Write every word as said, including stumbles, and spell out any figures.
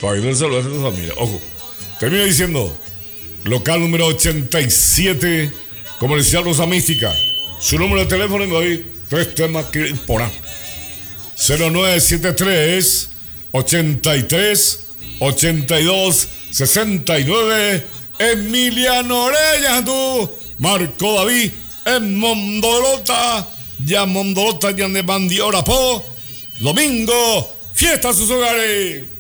Para que no se lo dejen a su familia. Ojo. Termino diciendo, local número ochenta y siete, Comercial Rosa Mística. Su número de teléfono en hoy, tres temas que por ahí. cero nueve siete tres, ochenta y tres, ochenta y dos, sesenta y nueve. Emiliano Orella, tú. Marco David, en Mondolota. Ya Mondolota, ya de Bandiora Po. Domingo, fiesta a sus hogares.